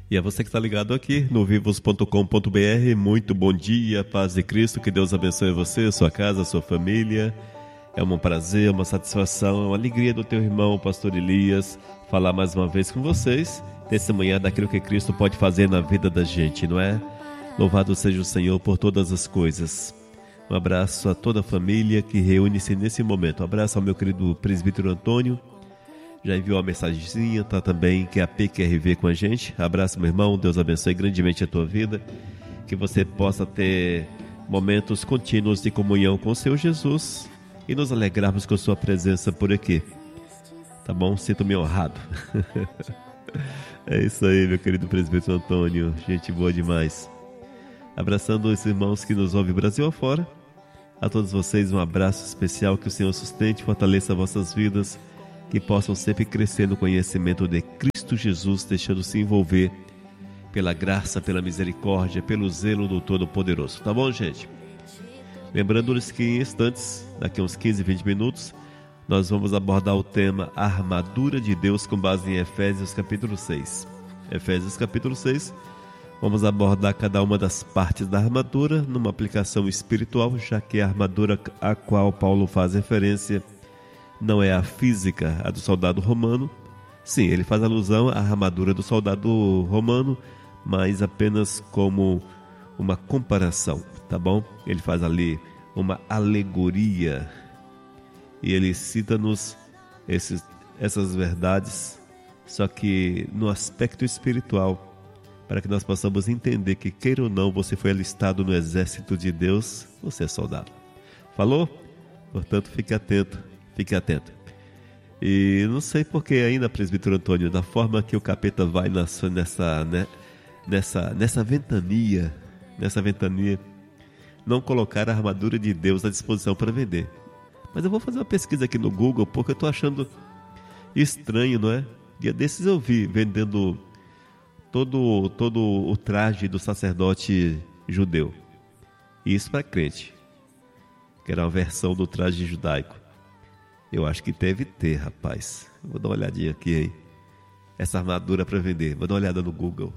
E a você que está ligado aqui no vivos.com.br, muito bom dia, paz de Cristo, que Deus abençoe você, sua casa, sua família. É um prazer, uma satisfação, uma alegria do teu irmão, o pastor Elias, falar mais uma vez com vocês, testemunhar daquilo que Cristo pode fazer na vida da gente, não é? Louvado seja o Senhor por todas as coisas. Um abraço a toda a família que reúne-se nesse momento. Um abraço ao meu querido presbítero Antônio. Já enviou uma mensagenzinha, tá também, que é a PQRV com a gente. Abraço, meu irmão, Deus abençoe grandemente a tua vida. Que você possa ter momentos contínuos de comunhão com o Senhor Jesus e nos alegrarmos com a sua presença por aqui. Tá bom? Sinto-me honrado. É isso aí, meu querido presbítero Antônio. Gente boa demais. Abraçando os irmãos que nos ouvem Brasil afora. A todos vocês um abraço especial. Que o Senhor sustente e fortaleça vossas vidas. Que possam sempre crescer no conhecimento de Cristo Jesus, deixando-se envolver pela graça, pela misericórdia, pelo zelo do Todo-Poderoso. Tá bom, gente? Lembrando-lhes que em instantes, daqui a uns 15, 20 minutos, nós vamos abordar o tema Armadura de Deus com base em Efésios capítulo 6. Efésios capítulo 6, vamos abordar cada uma das partes da armadura numa aplicação espiritual, já que a armadura a qual Paulo faz referência não é a física, a do soldado romano. Sim, ele faz alusão à armadura do soldado romano, mas apenas como uma comparação, tá bom? Ele faz ali uma alegoria e ele cita-nos essas verdades, só que no aspecto espiritual, para que nós possamos entender que, queira ou não, você foi alistado no exército de Deus, você é soldado. Falou? Portanto, fique atento. Fique atento. E não sei porque ainda, presbítero Antônio, da forma que o capeta vai nessa ventania, não colocar a armadura de Deus à disposição para vender. Mas eu vou fazer uma pesquisa aqui no Google, porque eu estou achando estranho, não é? Dia desses eu vi vendendo todo o traje do sacerdote judeu. E isso para crente, que era uma versão do traje judaico. Eu acho que deve ter, rapaz. Vou dar uma olhadinha aqui, hein? Essa armadura para vender. Vou dar uma olhada no Google.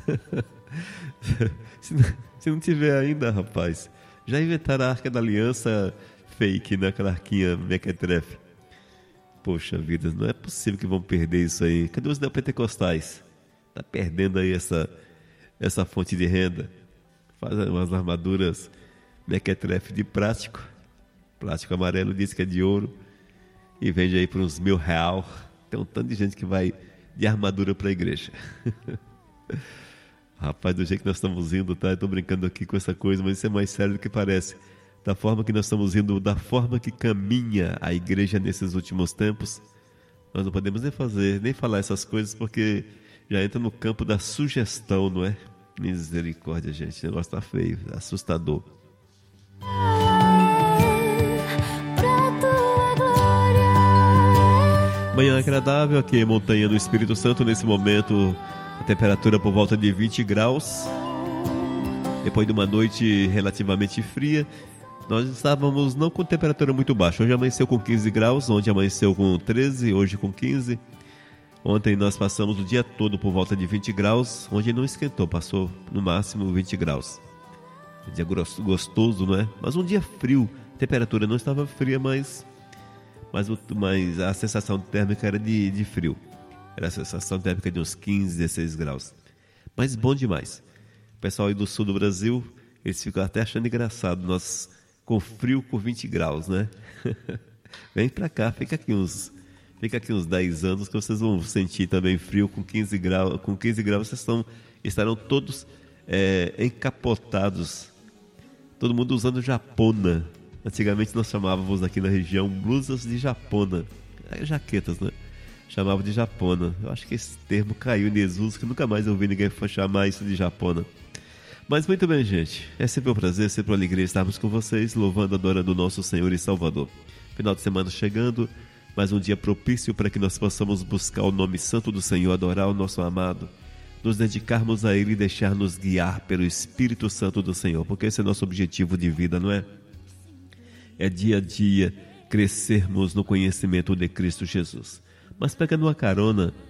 Se não tiver ainda, rapaz, já inventaram a Arca da Aliança fake, né? Aquela arquinha mequetrefe. Poxa vida, não é possível que vão perder isso aí. Cadê os neopentecostais? Tá perdendo aí essa fonte de renda. Faz umas armaduras mequetrefe de plástico. Plástico amarelo, diz que é de ouro. E vende aí por uns R$1.000. Tem um tanto de gente que vai de armadura para a igreja. Rapaz, do jeito que nós estamos indo, tá? Eu tô brincando aqui com essa coisa, mas isso é mais sério do que parece. Da forma que nós estamos indo, da forma que caminha a igreja nesses últimos tempos, nós não podemos nem falar essas coisas, porque já entra no campo da sugestão, não é? Misericórdia, gente. O negócio tá feio, assustador. Manhã agradável aqui em Montanha do Espírito Santo. Nesse momento a temperatura por volta de 20 graus. Depois de uma noite relativamente fria, nós estávamos não com temperatura muito baixa. Hoje amanheceu com 15 graus, ontem amanheceu com 13, hoje com 15. Ontem nós passamos o dia todo por volta de 20 graus, onde não esquentou, passou no máximo 20 graus. Um dia gostoso, não é? Mas um dia frio, a temperatura não estava fria, mas a sensação térmica era de frio. Era a sensação térmica de uns 15, 16 graus. Mas bom demais. O pessoal aí do sul do Brasil, eles ficam até achando engraçado, nós com frio com 20 graus, né? Vem pra cá, fica aqui uns 10 anos que vocês vão sentir também frio com 15 graus. Com 15 graus vocês estarão todos encapotados. Todo mundo usando japona. Antigamente nós chamávamos aqui na região blusas de japona, jaquetas, né? Chamavam de japona. Eu acho que esse termo caiu em desuso, que nunca mais ouvi ninguém chamar isso de japona. Mas muito bem, gente. É sempre um prazer, sempre uma alegria estarmos com vocês, louvando, adorando o nosso Senhor e Salvador. Final de semana chegando, mais um dia propício para que nós possamos buscar o nome santo do Senhor, adorar o nosso amado, nos dedicarmos a Ele e deixar-nos guiar pelo Espírito Santo do Senhor, porque esse é nosso objetivo de vida, não é? É dia a dia crescermos no conhecimento de Cristo Jesus. Mas pegando uma carona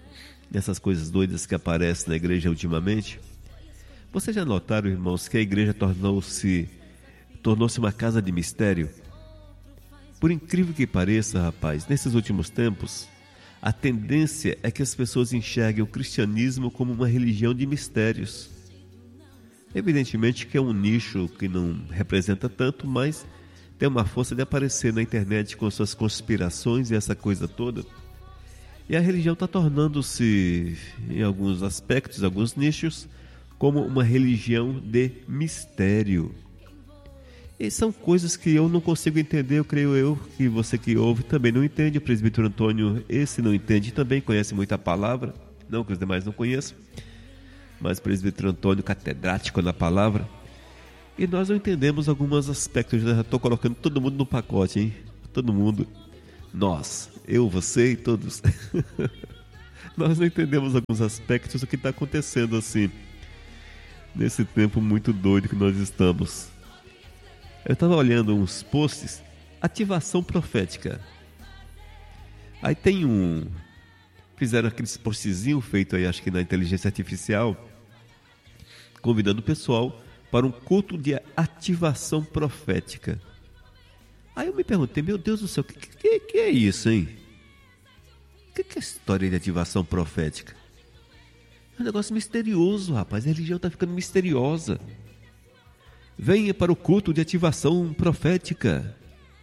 nessas coisas doidas que aparecem na igreja ultimamente? Vocês já notaram, irmãos, que a igreja tornou-se uma casa de mistério? Por incrível que pareça, rapaz, nesses últimos tempos, a tendência é que as pessoas enxerguem o cristianismo como uma religião de mistérios. Evidentemente que é um nicho que não representa tanto, mas tem uma força de aparecer na internet com suas conspirações e essa coisa toda. E a religião está tornando-se, em alguns aspectos, alguns nichos, como uma religião de mistério. E são coisas que eu não consigo entender, eu creio que você que ouve também não entende. O presbítero Antônio, esse não entende, também conhece muita palavra, não que os demais não conheçam, mas o presbítero Antônio, catedrático na palavra, e nós não entendemos alguns aspectos. Já estou colocando todo mundo no pacote, hein? Todo mundo, nós, eu, você e todos. Nós não entendemos alguns aspectos do que está acontecendo assim, nesse tempo muito doido que nós estamos. Eu estava olhando uns posts, ativação profética. Aí tem fizeram aqueles postzinho feito aí, acho que na inteligência artificial, convidando o pessoal para um culto de ativação profética. Aí eu me perguntei, meu Deus do céu, o que é isso, hein? O que é história de ativação profética? É um negócio misterioso, rapaz. A religião está ficando misteriosa. Venha para o culto de ativação profética.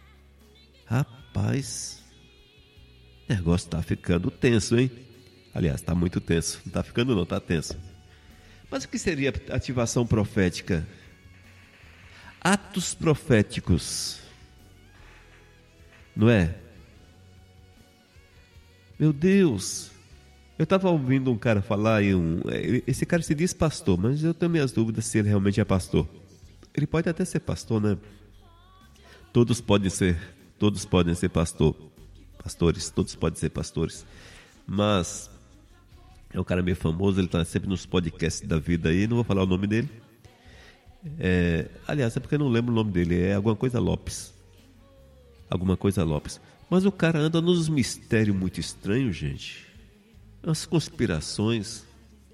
Rapaz, o negócio está ficando tenso, hein? Aliás, está muito tenso. Não está ficando não, está tenso. Mas o que seria ativação profética? Atos proféticos. Não é? Meu Deus! Eu estava ouvindo um cara falar, esse cara se diz pastor, mas eu tenho minhas dúvidas se ele realmente é pastor. Ele pode até ser pastor, né? Todos podem ser pastores, todos podem ser pastores. Mas é um cara meio famoso, ele está sempre nos podcasts da vida aí, não vou falar o nome dele. Aliás, é porque eu não lembro o nome dele, é alguma coisa Lopes. Mas o cara anda nos mistérios muito estranhos, gente. As conspirações.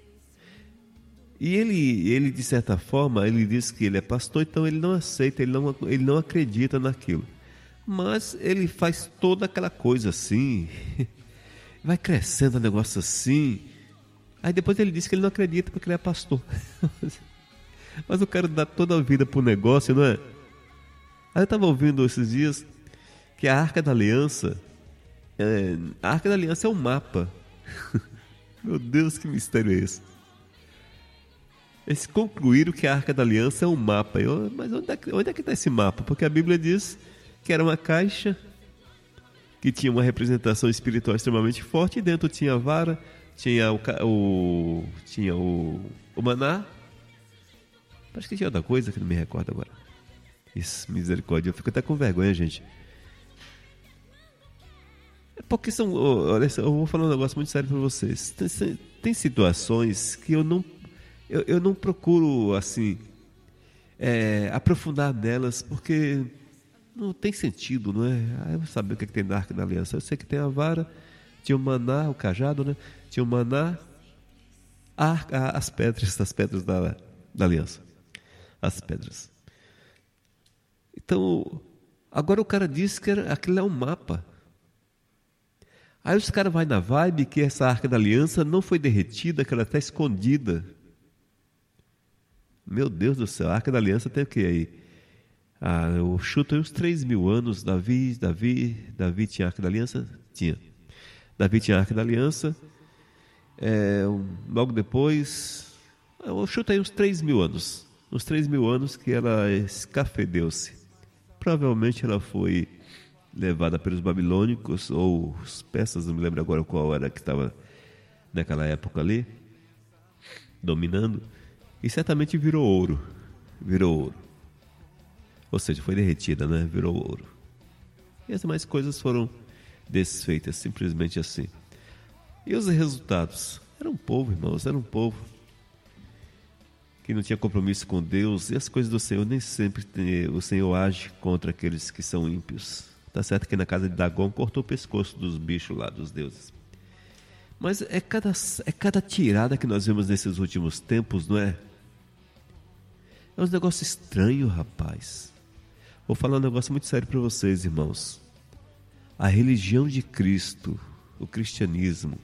E ele, de certa forma, ele diz que ele é pastor, então ele não aceita, ele não acredita naquilo. Mas ele faz toda aquela coisa assim, vai crescendo o negócio assim. Aí depois ele diz que ele não acredita porque ele é pastor. Mas o cara dá toda a vida pro negócio, não é? Aí eu estava ouvindo esses dias que a Arca da Aliança é um mapa. Meu Deus, que mistério é esse? Eles concluíram que a Arca da Aliança é um mapa. Mas onde é que está esse mapa? Porque a Bíblia diz que era uma caixa que tinha uma representação espiritual extremamente forte, e dentro tinha a vara, tinha o maná. Acho que tinha outra coisa que não me recordo agora. Isso, misericórdia, eu fico até com vergonha, gente. Porque olha, eu vou falar um negócio muito sério para vocês. Tem situações que eu não procuro assim aprofundar nelas, porque não tem sentido, não é? Eu vou saber o que é que tem na Arca da Aliança. Eu sei que tem a vara, tinha o maná, o cajado, né? Tinha o maná, as pedras da aliança, as pedras. Então, agora o cara disse que aquilo é um mapa. Aí os caras vão na vibe que essa Arca da Aliança não foi derretida, que ela está escondida. Meu Deus do céu, a Arca da Aliança tem o que aí? Eu chuto aí uns 3.000 anos. Davi tinha a Arca da Aliança? Tinha. Davi tinha a Arca da Aliança. Logo depois, eu chuto aí uns 3.000 anos. Uns 3.000 anos que ela escafedeu-se. Provavelmente ela foi levada pelos babilônicos ou os persas, não me lembro agora qual era que estava naquela época ali, dominando, e certamente virou ouro. Ou seja, foi derretida, né? Virou ouro. E as demais coisas foram desfeitas, simplesmente assim. E os resultados? Era um povo, irmãos, que não tinha compromisso com Deus, e as coisas do Senhor, nem sempre o Senhor age contra aqueles que são ímpios. Tá certo que na casa de Dagon cortou o pescoço dos bichos lá, dos deuses. Mas é cada tirada que nós vemos nesses últimos tempos, não é? É um negócio estranho, rapaz. Vou falar um negócio muito sério para vocês, irmãos. A religião de Cristo, o cristianismo.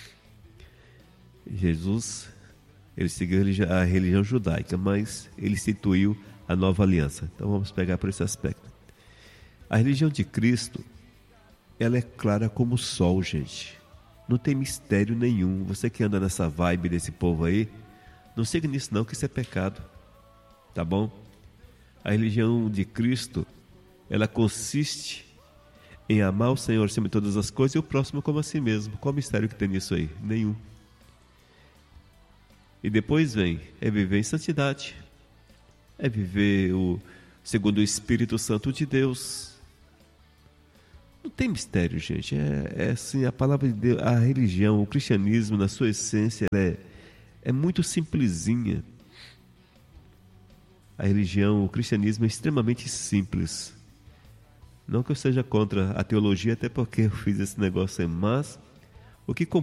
Jesus, ele seguiu a religião judaica, mas ele instituiu a nova aliança. Então vamos pegar por esse aspecto. A religião de Cristo, ela é clara como o sol, gente. Não tem mistério nenhum. Você que anda nessa vibe desse povo aí, não siga nisso não, que isso é pecado. Tá bom? A religião de Cristo, ela consiste em amar o Senhor acima de todas as coisas e o próximo como a si mesmo. Qual mistério que tem nisso aí? Nenhum. E depois vem, é viver em santidade. É viver segundo o Espírito Santo de Deus. Não tem mistério, gente. É assim, a palavra de Deus, a religião, o cristianismo, na sua essência, é muito simplesinha. A religião, o cristianismo é extremamente simples. Não que eu seja contra a teologia, até porque eu fiz esse negócio aí, mas o que